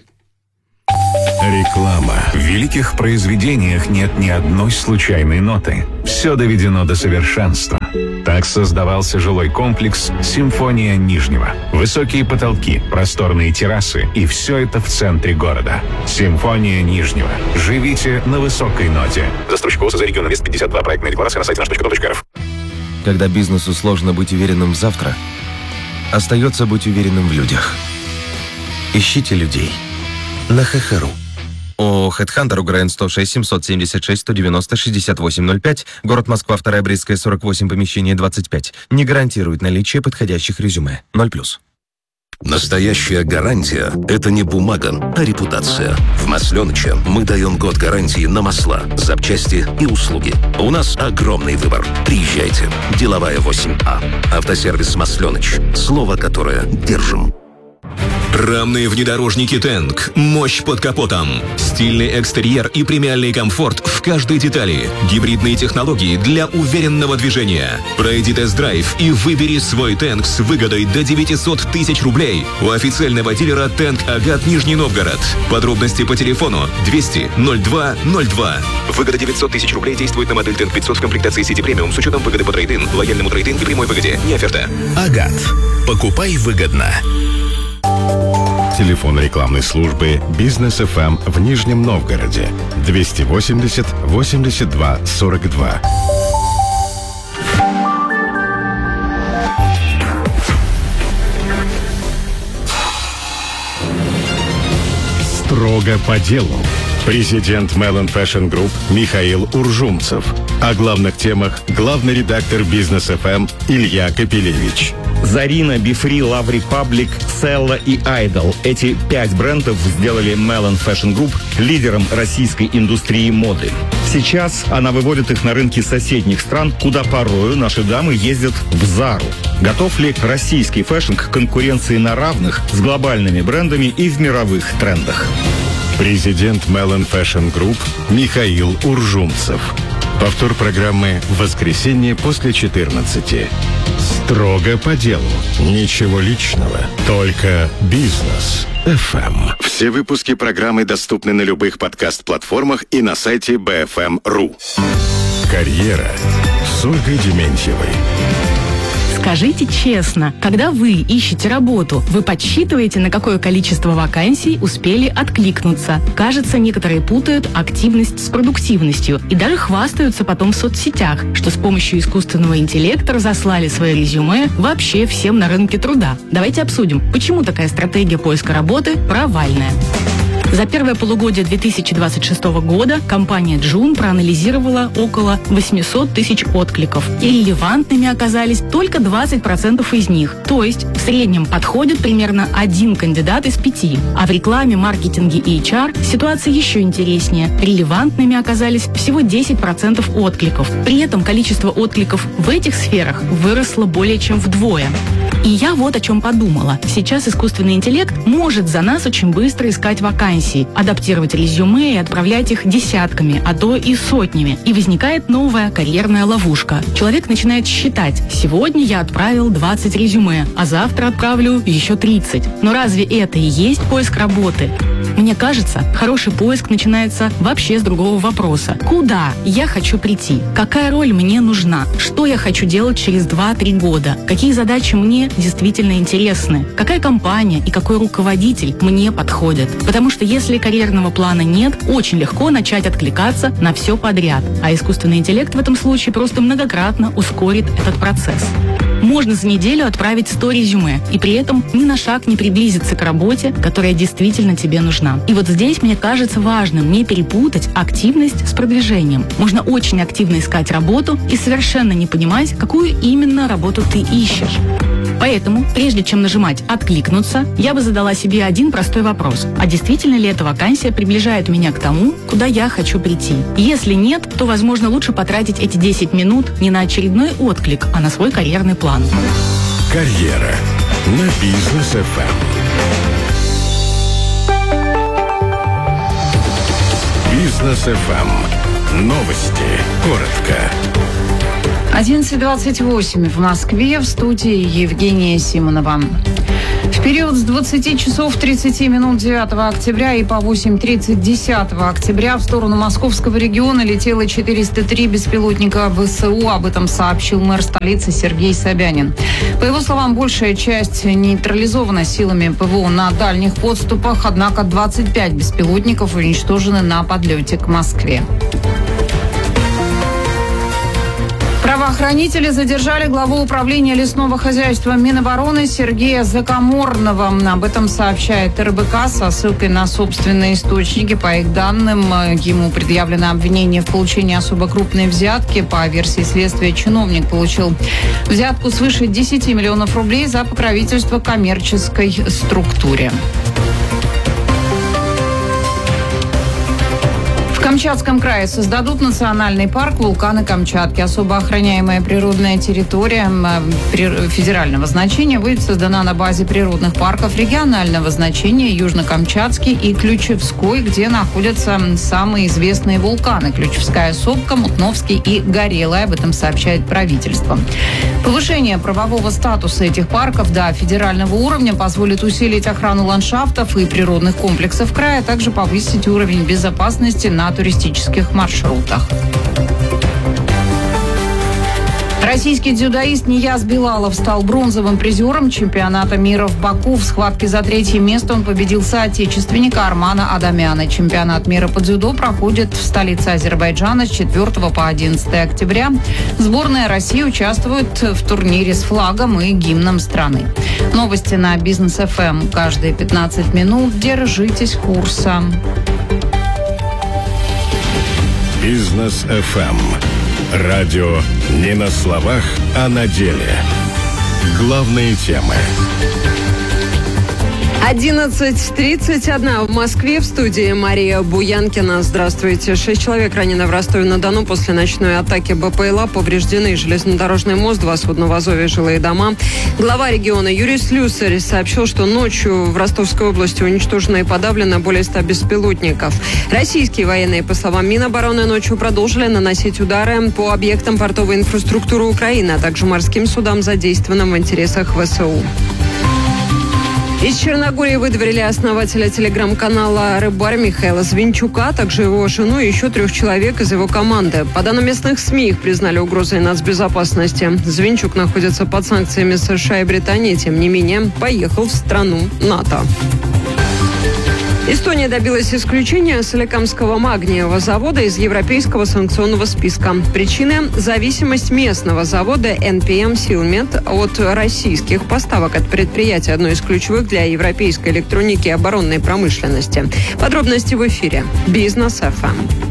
Реклама. В великих произведениях нет ни одной случайной ноты. Все доведено до совершенства. Так создавался жилой комплекс «Симфония Нижнего». Высокие потолки, просторные террасы и все это в центре города. «Симфония Нижнего». Живите на высокой ноте. Застройщик за регион Инвест 52. Проектная декларация на сайте nаш.com.рф. Когда бизнесу сложно быть уверенным в завтра, остается быть уверенным в людях. Ищите людей на ХХРУ. ООО «Хедхантер», УГРН 106 776 190 6805, город Москва, 2 Брестская, 48, помещение 25. Не гарантирует наличие подходящих резюме. 0+. Настоящая гарантия – это не бумага, а репутация. В Масленыче мы даем год гарантии на масла, запчасти и услуги. У нас огромный выбор. Приезжайте. Деловая 8А. Автосервис Масленыч. Слово, которое держим. Рамные внедорожники «Тэнк». Мощь под капотом. Стильный экстерьер и премиальный комфорт в каждой детали. Гибридные технологии для уверенного движения. Пройди тест-драйв и выбери свой «Тэнк» с выгодой до 900 тысяч рублей у официального дилера «Тэнк Агат» Нижний Новгород. Подробности по телефону 200 02 02. Выгода 900 тысяч рублей действует на модель «Тэнк 500» в комплектации City Premium с учетом выгоды по трейд-ин, лояльному трейд-ин и прямой выгоде. Не оферта. Агат. Покупай выгодно. Телефон рекламной службы «Бизнес ФМ» в Нижнем Новгороде 280 82 42. Строго по делу. Президент Melon Fashion Group Михаил Уржумцев. О главных темах главный редактор «Бизнес ФМ» Илья Капелевич. Зарина, Бифри, Love Republic, Селла и Idol. Эти 5 брендов сделали Melon Fashion Group лидером российской индустрии моды. Сейчас она выводит их на рынки соседних стран, куда порою наши дамы ездят в Зару. Готов ли российский фэшн к конкуренции на равных с глобальными брендами и в мировых трендах? Президент Melon Fashion Group Михаил Уржумцев. Повтор программы в воскресенье после 14. Строго по делу. Ничего личного. Только бизнес. ФМ. Все выпуски программы доступны на любых подкаст-платформах и на сайте BFM.ru. Карьера с Ольгой Дементьевой. Скажите честно, когда вы ищете работу, вы подсчитываете, на какое количество вакансий успели откликнуться. Кажется, некоторые путают активность с продуктивностью и даже хвастаются потом в соцсетях, что с помощью искусственного интеллекта разослали свои резюме вообще всем на рынке труда. Давайте обсудим, почему такая стратегия поиска работы провальная. За первое полугодие 2026 года компания Джун проанализировала около 800 тысяч откликов. И релевантными оказались только 20% из них. То есть в среднем подходит примерно 1 кандидат из 5. А в рекламе, маркетинге и HR ситуация еще интереснее. Релевантными оказались всего 10% откликов. При этом количество откликов в этих сферах выросло более чем вдвое. И я вот о чем подумала. Сейчас искусственный интеллект может за нас очень быстро искать вакансии, адаптировать резюме и отправлять их десятками, а то и сотнями. И возникает новая карьерная ловушка. Человек начинает считать: сегодня я отправил 20 резюме, а завтра отправлю еще 30. Но разве это и есть поиск работы? Мне кажется, хороший поиск начинается вообще с другого вопроса. Куда я хочу прийти? Какая роль мне нужна? Что я хочу делать через 2-3 года? Какие задачи мне действительно интересны? Какая компания и какой руководитель мне подходят? Потому что если карьерного плана нет, очень легко начать откликаться на все подряд. А искусственный интеллект в этом случае просто многократно ускорит этот процесс. Можно за неделю отправить 100 резюме и при этом ни на шаг не приблизиться к работе, которая действительно тебе нужна. И вот здесь мне кажется важным не перепутать активность с продвижением. Можно очень активно искать работу и совершенно не понимать, какую именно работу ты ищешь. Поэтому, прежде чем нажимать «Откликнуться», я бы задала себе один простой вопрос. А действительно ли эта вакансия приближает меня к тому, куда я хочу прийти? Если нет, то, возможно, лучше потратить эти 10 минут не на очередной отклик, а на свой карьерный план. Карьера на Бизнес ФМ. Бизнес ФМ. Новости. Коротко. 11:28 в Москве, в студии Евгения Симонова. В период с 20 часов 30 минут 9 октября и по 8:30 10 октября в сторону московского региона летело 403 беспилотника ВСУ. Об этом сообщил мэр столицы Сергей Собянин. По его словам, большая часть нейтрализована силами ПВО на дальних подступах, однако 25 беспилотников уничтожены на подлете к Москве. Правоохранители задержали главу управления лесного хозяйства Минобороны Сергея Закаморного. Об этом сообщает РБК со ссылкой на собственные источники. По их данным, ему предъявлено обвинение в получении особо крупной взятки. По версии следствия, чиновник получил взятку свыше 10 миллионов рублей за покровительство коммерческой структуре. В Камчатском крае создадут национальный парк «Вулканы Камчатки». Особо охраняемая природная территория федерального значения будет создана на базе природных парков регионального значения Южно-Камчатский и Ключевской, где находятся самые известные вулканы – Ключевская сопка, Мутновский и Горелая. Об этом сообщает правительство. Повышение правового статуса этих парков до федерального уровня позволит усилить охрану ландшафтов и природных комплексов края, а также повысить уровень безопасности на туристических маршрутах. Российский дзюдоист Нияз Билалов стал бронзовым призером чемпионата мира в Баку. В схватке за 3-е место он победил соотечественника Армана Адамяна. Чемпионат мира по дзюдо проходит в столице Азербайджана с 4 по 11 октября. Сборная России участвует в турнире с флагом и гимном страны. Новости на Бизнес ФМ. Каждые 15 минут держитесь курса. Бизнес ФМ. Радио не на словах, а на деле. Главные темы. 11:31 в Москве. В студии Мария Буянкина. Здравствуйте. 6 человек ранены в Ростове-на-Дону после ночной атаки БПЛА. Повреждены железнодорожный мост, 2 судна в Азове, жилые дома. Глава региона Юрий Слюсарь сообщил, что ночью в Ростовской области уничтожено и подавлено более 100 беспилотников. Российские военные, по словам Минобороны, ночью продолжили наносить удары по объектам портовой инфраструктуры Украины, а также морским судам, задействованным в интересах ВСУ. Из Черногории выдворили основателя телеграм-канала «Рыбарь» Михаила Звинчука, а также его жену и еще 3 человек из его команды. По данным местных СМИ, их признали угрозой нацбезопасности. Звинчук находится под санкциями США и Британии, тем не менее, поехал в страну НАТО. Эстония добилась исключения Соликамского магниевого завода из европейского санкционного списка. Причина – зависимость местного завода NPM Silmet от российских поставок. Это предприятие одно из ключевых для европейской электроники и оборонной промышленности. Подробности в эфире. Бизнес FM.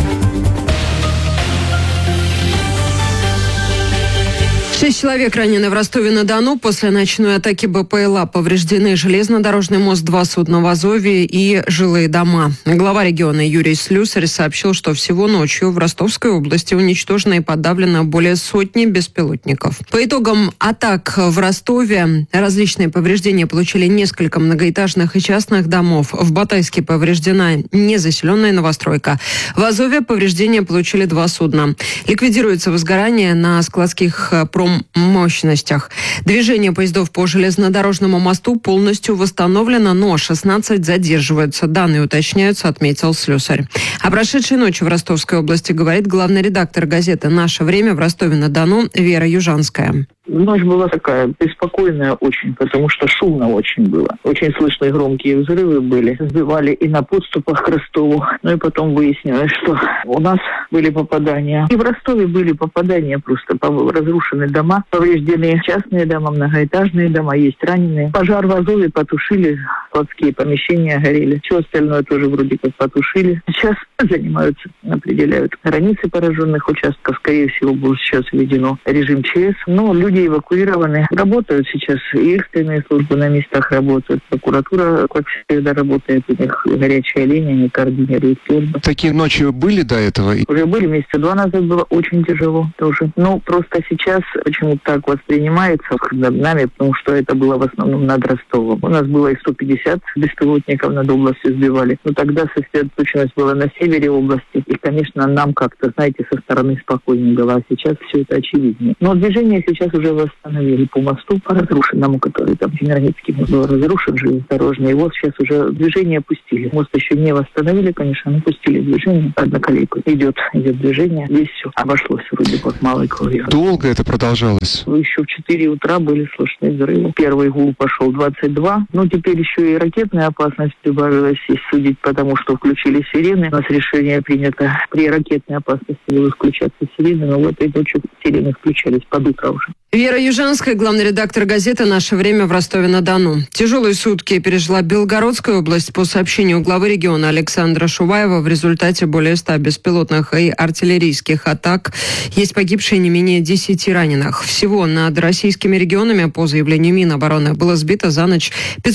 6 человек ранены в Ростове-на-Дону. После ночной атаки БПЛА повреждены железнодорожный мост, 2 судна в Азове и жилые дома. Глава региона Юрий Слюсарь сообщил, что всего ночью в Ростовской области уничтожено и подавлено более сотни беспилотников. По итогам атак в Ростове различные повреждения получили несколько многоэтажных и частных домов. В Батайске повреждена незаселенная новостройка. В Азове повреждения получили 2 судна. Ликвидируется возгорание на складских мощностях. Движение поездов по железнодорожному мосту полностью восстановлено, но 16 задерживаются. Данные уточняются, отметил Слюсарь. О прошедшей ночи в Ростовской области говорит главный редактор газеты «Наше время» в Ростове-на-Дону Вера Южанская. Ночь была такая беспокойная очень, потому что шумно очень было. Очень слышные громкие взрывы были. Сбивали и на подступах к Ростову. Ну и потом выяснилось, что у нас были попадания. И в Ростове были попадания просто. Разрушены дома, повреждены частные дома, многоэтажные дома, есть раненые. Пожар в Азове потушили, складские помещения горели. Все остальное тоже вроде как потушили. Сейчас занимаются, определяют границы пораженных участков. Скорее всего, будет сейчас введено режим ЧС. Но люди эвакуированы. Работают сейчас и экстренные службы на местах работают. Прокуратура, как всегда, работает. У них горячая линия, они координируют службы. Такие ночи были до этого? Уже были, месяца 2 назад было очень тяжело тоже. Но просто сейчас почему-то так воспринимается над нами, потому что это было в основном над Ростовом. У нас было и 150 беспилотников над областью сбивали. Но тогда сосредоточенность была на севере области. И, конечно, нам как-то, знаете, со стороны спокойнее было. А сейчас все это очевиднее. Но движение сейчас уже восстановили по мосту, по разрушенному, который там Семиранецкий был разрушен, железнодорожный. Его сейчас уже движение пустили. Мост еще не восстановили, конечно, но пустили движение. Одна колейка идет движение. Здесь все обошлось вроде как малой кровью. Долго это продолжалось? Еще в 4 утра были слышны взрывы. Первый гул пошел 22. Ну, теперь еще и ракетная опасность прибавилась, если судить, потому что включили сирены. У нас решение принято при ракетной опасности будут включаться сирены, но в этой ночью сирены включались под утро уже. Вера Южанская, главный редактор газеты «Наше время» в Ростове-на-Дону. Тяжелые сутки пережила Белгородская область. По сообщению главы региона Александра Шуваева, в результате более 100 беспилотных и артиллерийских атак есть погибшие не менее 10 раненых. Всего над российскими регионами, по заявлению Минобороны, было сбито за ночь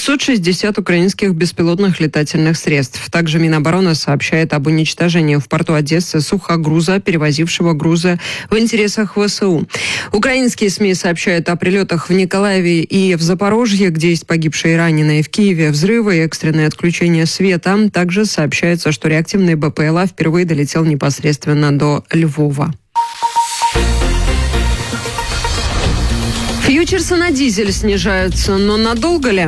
560 украинских беспилотных летательных средств. Также Минобороны сообщает об уничтожении в порту Одессы сухогруза, перевозившего грузы в интересах ВСУ. Украинские СМИ сообщают о прилетах в Николаеве и в Запорожье, где есть погибшие и раненые. В Киеве взрывы и экстренное отключение света. Также сообщается, что реактивный БПЛА впервые долетел непосредственно до Львова. Фьючерсы на дизель снижаются, но надолго ли?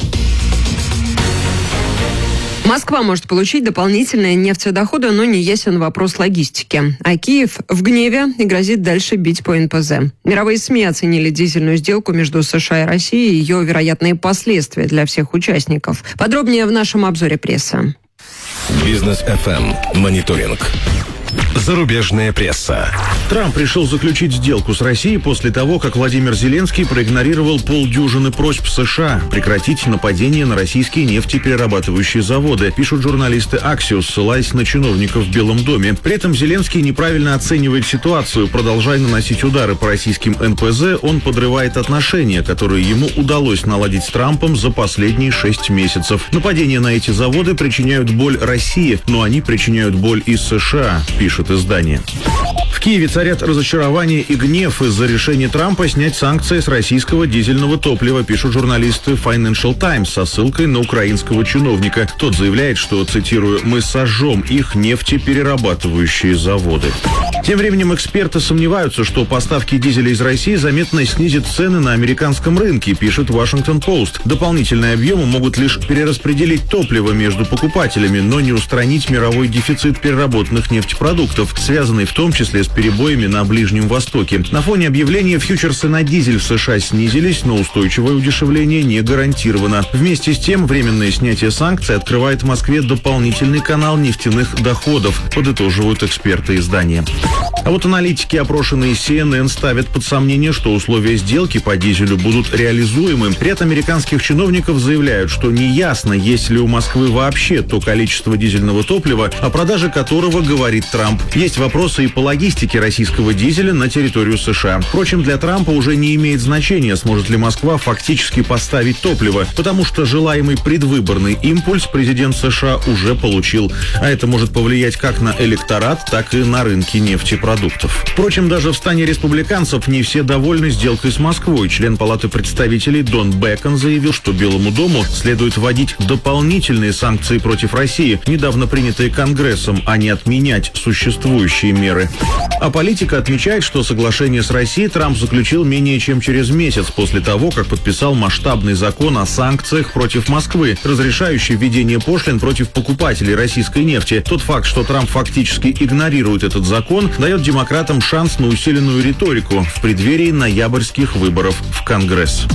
Москва может получить дополнительные нефтедоходы, но не ясен вопрос логистики. А Киев в гневе и грозит дальше бить по НПЗ. Мировые СМИ оценили дизельную сделку между США и Россией и ее вероятные последствия для всех участников. Подробнее в нашем обзоре прессы. Бизнес FM. Мониторинг. Зарубежная пресса. Трамп решил заключить сделку с Россией после того, как Владимир Зеленский проигнорировал полдюжины просьб США прекратить нападение на российские нефтеперерабатывающие заводы, пишут журналисты Axios, ссылаясь на чиновников в Белом доме. При этом Зеленский неправильно оценивает ситуацию. Продолжая наносить удары по российским НПЗ, он подрывает отношения, которые ему удалось наладить с Трампом за последние 6 месяцев. Нападения на эти заводы причиняют боль России, но они причиняют боль и США, пишет издание. В Киеве царят разочарование и гнев из-за решения Трампа снять санкции с российского дизельного топлива, пишут журналисты Financial Times со ссылкой на украинского чиновника. Тот заявляет, что, цитирую, «мы сожжем их нефтеперерабатывающие заводы». Тем временем эксперты сомневаются, что поставки дизеля из России заметно снизят цены на американском рынке, пишет Washington Post. Дополнительные объемы могут лишь перераспределить топливо между покупателями, но не устранить мировой дефицит переработанных нефтепродуктов. нефтепродуктов, связанный в том числе с перебоями на Ближнем Востоке. На фоне объявления фьючерсы на дизель в США снизились, но устойчивое удешевление не гарантировано. Вместе с тем, временное снятие санкций открывает в Москве дополнительный канал нефтяных доходов, подытоживают эксперты издания. А вот аналитики, опрошенные CNN, ставят под сомнение, что условия сделки по дизелю будут реализуемы. Ряд американских чиновников заявляют, что неясно, есть ли у Москвы вообще то количество дизельного топлива, о продаже которого говорит Трамп. Есть вопросы и по логистике российского дизеля на территорию США. Впрочем, для Трампа уже не имеет значения, сможет ли Москва фактически поставить топливо, потому что желаемый предвыборный импульс президент США уже получил. А это может повлиять как на электорат, так и на рынки нефтепродуктов. Впрочем, даже в стане республиканцев не все довольны сделкой с Москвой. Член Палаты представителей Дон Бекон заявил, что Белому дому следует вводить дополнительные санкции против России, недавно принятые Конгрессом, а не отменять существующие меры. А политика отмечает, что соглашение с Россией Трамп заключил менее чем через месяц после того, как подписал масштабный закон о санкциях против Москвы, разрешающий введение пошлин против покупателей российской нефти. Тот факт, что Трамп фактически игнорирует этот закон, дает демократам шанс на усиленную риторику в преддверии ноябрьских выборов в Конгресс.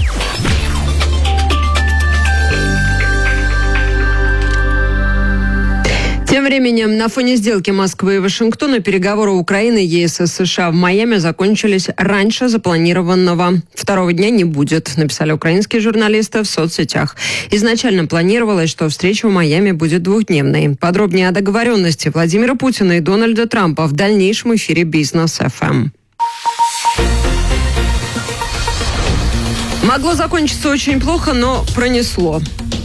Тем временем, на фоне сделки Москвы и Вашингтона переговоры Украины, ЕС и США в Майами закончились раньше запланированного. Второго дня не будет, написали украинские журналисты в соцсетях. Изначально планировалось, что встреча в Майами будет двухдневной. Подробнее о договоренности Владимира Путина и Дональда Трампа в дальнейшем эфире «Бизнес ФМ». Могло закончиться очень плохо, но пронесло.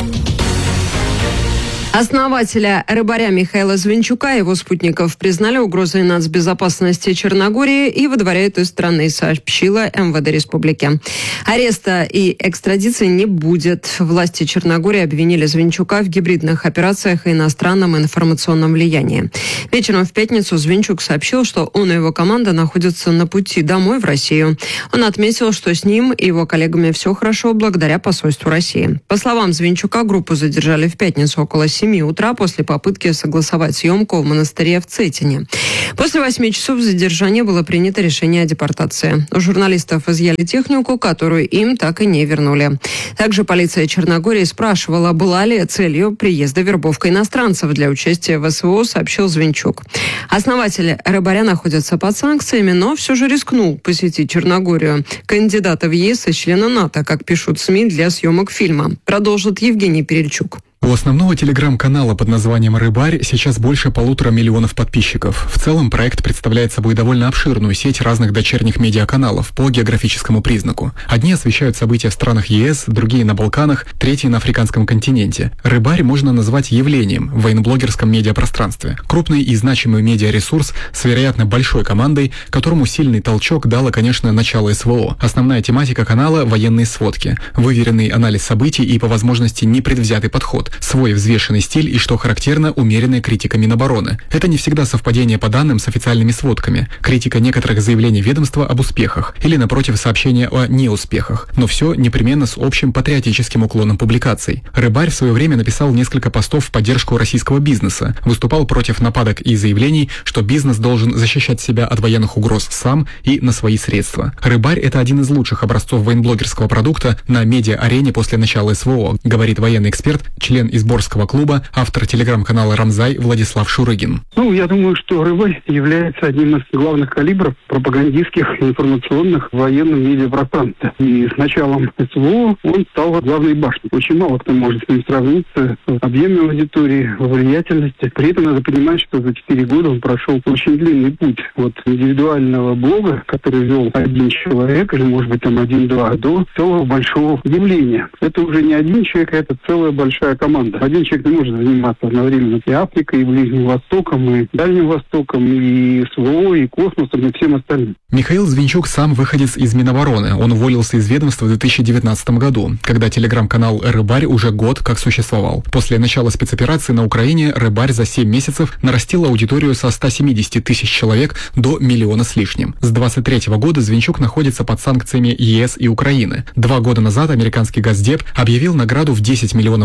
Основателя рыбаря Михаила Звинчука и его спутников признали угрозой нацбезопасности Черногории и выдворяют из страны, сообщила МВД республики. Ареста и экстрадиции не будет. Власти Черногории обвинили Звинчука в гибридных операциях и иностранном информационном влиянии. Вечером в пятницу Звинчук сообщил, что он и его команда находятся на пути домой в Россию. Он отметил, что с ним и его коллегами все хорошо благодаря посольству России. По словам Звинчука, группу задержали в пятницу около 7 утра после попытки согласовать съемку в монастыре в Цетине. После 8 часов задержания было принято решение о депортации. У журналистов изъяли технику, которую им так и не вернули. Также полиция Черногории спрашивала, была ли целью приезда вербовка иностранцев для участия в СВО, сообщил Звинчук. Основатель рыбаря находится под санкциями, но все же рискнул посетить Черногорию. Кандидата в ЕС и члена НАТО, как пишут СМИ, для съемок фильма. Продолжит Евгений Перельчук. У основного телеграм-канала под названием «Рыбарь» сейчас больше 1,5 миллиона подписчиков. В целом проект представляет собой довольно обширную сеть разных дочерних медиаканалов по географическому признаку. Одни освещают события в странах ЕС, другие на Балканах, третьи на африканском континенте. «Рыбарь» можно назвать явлением в военблогерском медиапространстве. Крупный и значимый медиаресурс с, вероятно, большой командой, которому сильный толчок дало, конечно, начало СВО. Основная тематика канала – военные сводки, выверенный анализ событий и, по возможности, непредвзятый подход, свой взвешенный стиль и, что характерно, умеренная критика Минобороны. Это не всегда совпадение по данным с официальными сводками, критика некоторых заявлений ведомства об успехах или, напротив, сообщения о неуспехах, но все непременно с общим патриотическим уклоном публикаций. «Рыбарь» в свое время написал несколько постов в поддержку российского бизнеса, выступал против нападок и заявлений, что бизнес должен защищать себя от военных угроз сам и на свои средства. «Рыбарь» — это один из лучших образцов военблогерского продукта на медиа-арене после начала СВО, говорит военный эксперт, член Изборского клуба, автор телеграм-канала «Рамзай» Владислав Шурыгин. Я думаю, что «Рыбарь» является одним из главных калибров пропагандистских, информационных, военных медиапространств. И с началом СВО он стал главной башней. Очень мало кто может с ним сравниться в объеме аудитории, в влиятельности. При этом надо понимать, что за 4 года он прошел очень длинный путь от индивидуального блога, который вел один человек, или, может быть, там 1-2, до целого большого явления. Это уже не один человек, это целая большая команда. Один человек не может заниматься одновременно и Африкой, и Ближним Востоком, и Дальним Востоком, и СВО, и космосом, и всем остальным. Михаил Звинчук сам выходец из Минобороны. Он уволился из ведомства в 2019 году, когда телеграм-канал «Рыбарь» уже год как существовал. После начала спецоперации на Украине «Рыбарь» за 7 месяцев нарастил аудиторию со 170 тысяч человек до 1 миллиона с лишним. С 2023 года Звинчук находится под санкциями ЕС и Украины. 2 года назад американский Госдеп объявил награду в $10 миллионов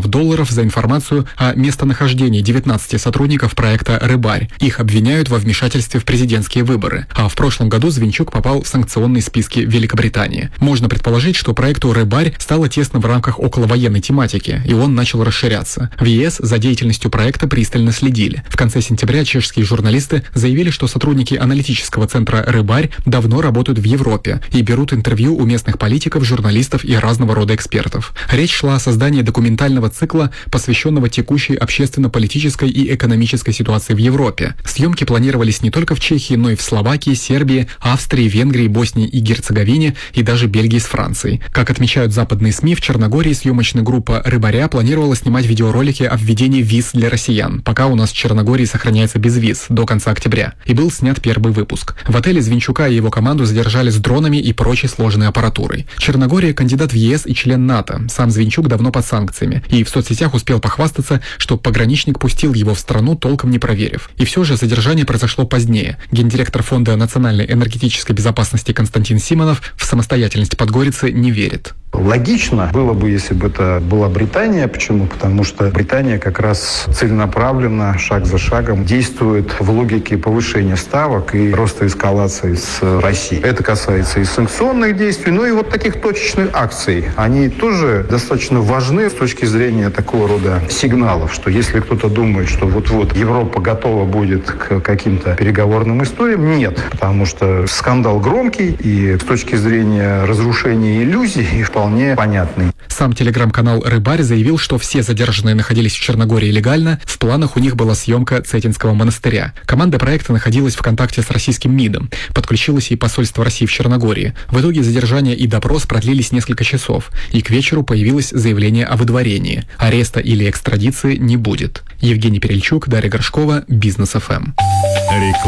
штраф за информацию о местонахождении 19 сотрудников проекта «Рыбарь». Их обвиняют во вмешательстве в президентские выборы. А в прошлом году Звинчук попал в санкционные списки Великобритании. Можно предположить, что проекту «Рыбарь» стало тесно в рамках околовоенной тематики, и он начал расширяться. В ЕС за деятельностью проекта пристально следили. В конце сентября чешские журналисты заявили, что сотрудники аналитического центра «Рыбарь» давно работают в Европе и берут интервью у местных политиков, журналистов и разного рода экспертов. Речь шла о создании документального цикла, посвященного текущей общественно-политической и экономической ситуации в Европе. Съемки планировались не только в Чехии, но и в Словакии, Сербии, Австрии, Венгрии, Боснии и Герцеговине и даже Бельгии с Францией. Как отмечают западные СМИ, в Черногории съемочная группа «Рыбаря» планировала снимать видеоролики о введении виз для россиян, пока у нас в Черногории сохраняется без виз до конца октября. И был снят первый выпуск. В отеле Звинчука и его команду задержали с дронами и прочей сложной аппаратурой. Черногория – кандидат в ЕС и член НАТО. Сам Звинчук давно под санкциями. И в соцсетях успел похвастаться, что пограничник пустил его в страну, толком не проверив. И все же задержание произошло позднее. Гендиректор Фонда национальной энергетической безопасности Константин Симонов в самостоятельность Подгорицы не верит. Логично было бы, если бы это была Британия. Почему? Потому что Британия как раз целенаправленно, шаг за шагом действует в логике повышения ставок и роста эскалации с Россией. Это касается и санкционных действий, но и вот таких точечных акций. Они тоже достаточно важны с точки зрения такого рода сигналов, что если кто-то думает, что вот-вот Европа готова будет к каким-то переговорным историям, нет. Потому что скандал громкий и с точки зрения разрушения иллюзий вполне понятный. Сам телеграм-канал «Рыбарь» заявил, что все задержанные находились в Черногории легально, в планах у них была съемка Цетинского монастыря. Команда проекта находилась в контакте с российским МИДом, подключилось и посольство России в Черногории. В итоге задержание и допрос продлились несколько часов, и к вечеру появилось заявление о выдворении. Ареста или экстрадиции не будет. Евгений Перельчук, Дарья Горшкова, Бизнес ФМ.